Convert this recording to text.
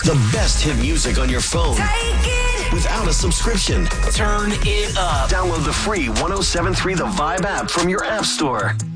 The best hit music on your phone. Take it. Without a subscription. Turn it up. Download the free 107.3 The Vibe app from your app store.